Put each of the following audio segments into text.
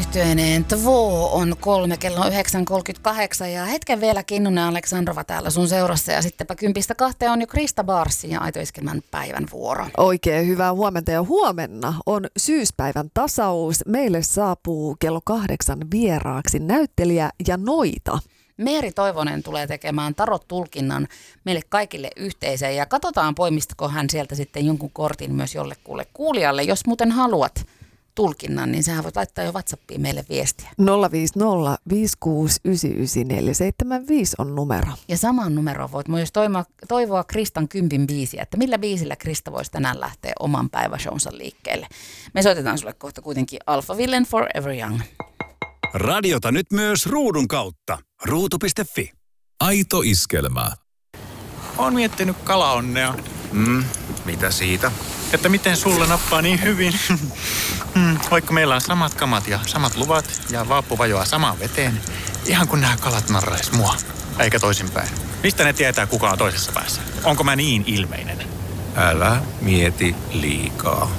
yhtyeineen Två on 3, kello 9.38 ja hetken vielä Kinnunen Aleksandrova täällä sun seurassa ja sittenpä 10-2 on jo Krista Barsin ja Aito Iskelmän päivän vuoro. Oikein hyvää huomenta ja huomenna on syyspäivän tasaus. Meille saapuu kello 8 vieraaksi näyttelijä ja Noita. Meeri Toivonen tulee tekemään tarot-tulkinnan meille kaikille yhteiseen ja katsotaan poimistako hän sieltä sitten jonkun kortin myös jollekulle kuulijalle. Jos muuten haluat tulkinnan, niin sähän voit laittaa jo WhatsAppiin meille viestiä. 050 5699475 on numero. Ja samaan numeroon voit myös toivoa Kristan 10 biisiä, että millä biisillä Krista voisi tänään lähteä oman päiväshownsa liikkeelle. Me soitetaan sulle kohta kuitenkin Alpha Villain Forever Young. Radiota nyt myös ruudun kautta. Ruutu.fi. Aito Iskelmä. Oon miettinyt kalaonnea. Mitä siitä? Että miten sulle nappaa niin hyvin. Vaikka meillä on samat kamat ja samat luvat ja vaappu vajoaa samaan veteen. Ihan kun nämä kalat narrais mua. Eikä toisinpäin. Mistä ne tietää, kuka on toisessa päässä? Onko mä niin ilmeinen? Älä mieti liikaa.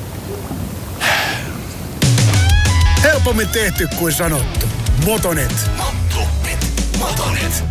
Helpommin tehty kuin sanottu. Motonet. Motonet.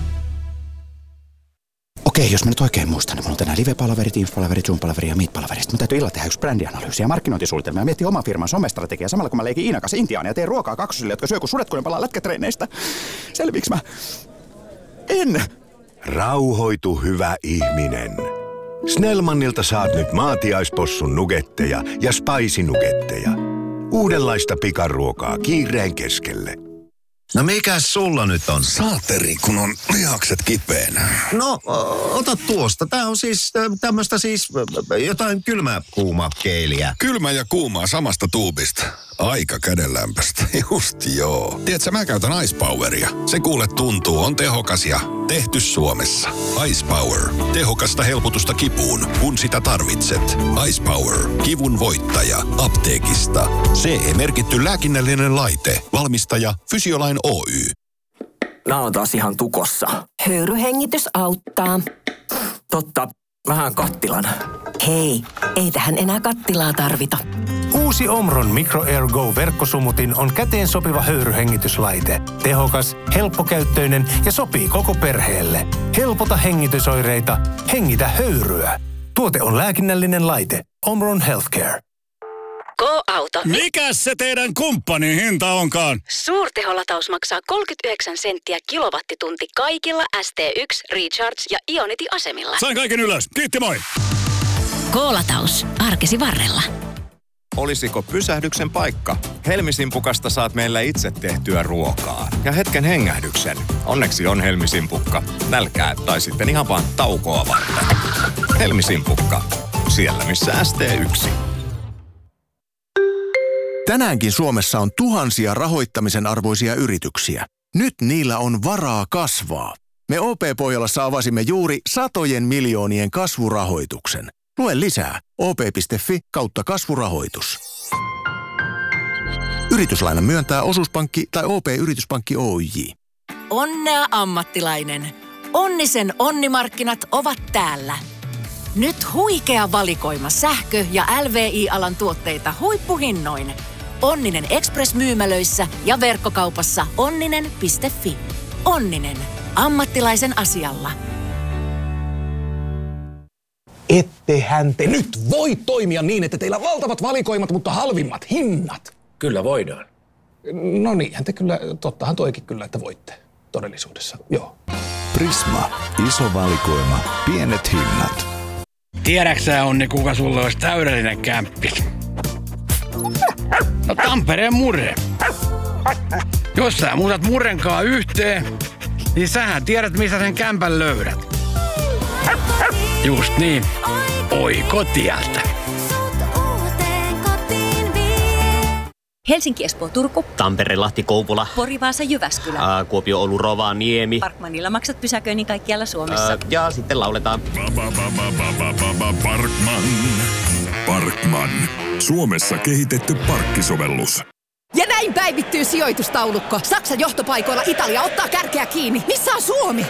Okei, jos mä nyt oikein muistan, niin mulla on tänään live-palaverit, infopalaverit, Zoom-palaverit ja Meet-palaverit. Mun täytyy illalla tehdä yksi brändianalyysi ja markkinointisuunnitelma ja miettiä oman firman somestrategiaa samalla kun mä leikin Iinakas Intiaania ja teen ruokaa kaksosille, jotka syö kun sudet, kun ne palaa lätkätreineistä. Selviiks mä? En! Rauhoitu, hyvä ihminen. Snellmanilta saat nyt maatiaispossun nugetteja ja spicy nugetteja. Uudenlaista pikaruokaa kiireen keskelle. No mikäs sulla nyt on? Saateri, kun on lihakset kipeänä. No, ota tuosta. Tää on siis tämmöstä siis jotain kylmää kuumaa keiliä. Kylmä ja kuumaa samasta tuubista. Aika kädenlämpöstä. Just joo. Tiedätkö, mä käytän Ice Poweria. Se kuule tuntuu, on tehokas ja tehty Suomessa. Ice Power. Tehokasta helpotusta kipuun, kun sitä tarvitset. Ice Power. Kivun voittaja. Apteekista. CE-merkitty lääkinnällinen laite. Valmistaja Fysiolain Oy. Nää on taas ihan tukossa. Höyryhengitys auttaa. Totta, vähän kattilan. Hei, ei tähän enää kattilaa tarvita. Uusi Omron Micro Air Go -verkkosumutin on käteen sopiva höyryhengityslaite. Tehokas, helppokäyttöinen ja sopii koko perheelle. Helpota hengitysoireita, hengitä höyryä. Tuote on lääkinnällinen laite. Omron Healthcare. Go-auto. Mikäs se teidän kumppanin hinta onkaan? Suurteholataus maksaa 39 senttiä kilowattitunti kaikilla ST1, Recharge ja Ionity-asemilla. Sain kaiken ylös. Kiitti, moi! Go-lataus. Arkesi varrella. Olisiko pysähdyksen paikka? Helmisimpukasta saat meillä itse tehtyä ruokaa. Ja hetken hengähdyksen. Onneksi on Helmisimpukka. Nälkää tai sitten ihan vaan taukoa varten. Helmisimpukka. Siellä missä ST1. Tänäänkin Suomessa on tuhansia rahoittamisen arvoisia yrityksiä. Nyt niillä on varaa kasvaa. Me OP-Pohjolassa avasimme juuri satojen miljoonien kasvurahoituksen. Lue lisää op.fi/kasvurahoitus. Yrityslaina myöntää osuuspankki tai OP-yrityspankki Oyj. Onnea ammattilainen. Onnisen onnimarkkinat ovat täällä. Nyt huikea valikoima sähkö- ja LVI-alan tuotteita huippuhinnoin. Onninen Express-myymälöissä ja verkkokaupassa onninen.fi. Onninen. Ammattilaisen asialla. Ettehän te nyt voi toimia niin, että teillä on valtavat valikoimat, mutta halvimmat hinnat. Kyllä voidaan. No niinhän te kyllä, tottahan toikin kyllä, että voitte todellisuudessa, joo. Prisma. Iso valikoima. Pienet hinnat. Tiedäksä, Onni, kuka sulle olisi täydellinen kämppis? No Tampereen Murre. Jos sä muutat Murrenkaan yhteen, niin sähän tiedät, missä sen kämpän löydät. Just niin. Oikotieltä. Helsinki, Espoo, Turku. Tampere, Lahti, Kouvola. Pori, Vaasa, Jyväskylä. Kuopio, Oulu, Rovaniemi. Parkmanilla maksat pysäköinnin kaikkialla Suomessa. Ja sitten lauletaan. Parkman. Suomessa kehitetty parkkisovellus. Ja näin päivittyy sijoitustaulukko. Saksan johtopaikoilla Italia ottaa kärkeä kiinni. Missä on Suomi?